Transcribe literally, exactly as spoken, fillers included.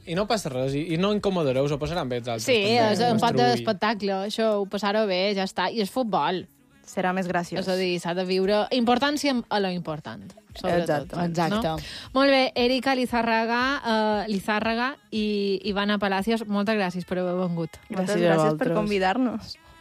I no passa res, i, i no incomodareu, s'ho passaran bé els altres. Sí, també, és un pot Mastrull. d'espectacle, això, ho passar-ho bé, ja està. I és futbol. Serà més graciós. És a dir, s'ha de viure importància a lo important, sobretot. Exacte. Exacte. No? Molt bé, Erika Lizárraga, uh, Lizárraga i Ivana Palacios, moltes gràcies per haver vengut. Moltes Gràcies a gràcies per vosaltres. convidar-nos.